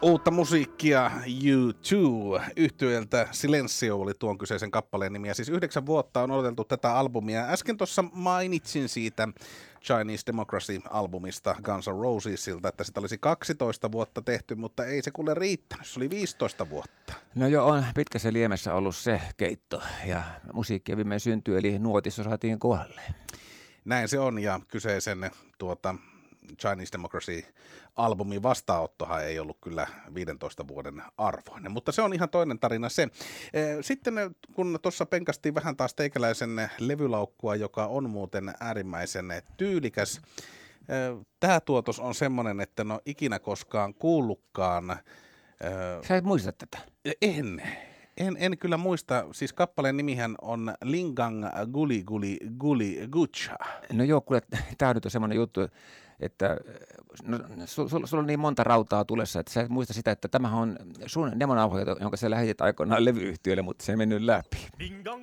Uutta musiikkia U2 yhtyeeltä Silencio oli tuon kyseisen kappaleen nimi. Ja siis 9 vuotta on odoteltu tätä albumia. Äsken tuossa mainitsin siitä Chinese Democracy-albumista Guns N' Rosesilta, että sitä olisi 12 vuotta tehty, mutta ei se kuule riittänyt. Se oli 15 vuotta. No joo, on pitkässä liemessä ollut se keitto ja musiikkia viimein syntyi, eli nuotisso saatiin kohdalleen. Näin se on, ja kyseisen Chinese Democracy-albumin vastaanottohan ei ollut kyllä 15 vuoden arvoinen, mutta se on ihan toinen tarina se. Sitten kun tuossa penkastiin vähän taas teikäläisen levylaukkua, joka on muuten äärimmäisen tyylikäs, tämä tuotos on semmoinen, että en ole ikinä koskaan kuullutkaan. Sä et muista tätä? En kyllä muista. Siis kappaleen nimihän on Lingang Guli Guli Guli Gucha. No joo, kuule, tämä nyt on semmoinen juttu, että sulla on niin monta rautaa tulessa, että sä et muista sitä, että tämähän on sun demonauhoja, jonka sä lähetit aikoinaan levyyhtiölle, mutta se ei mennyt läpi.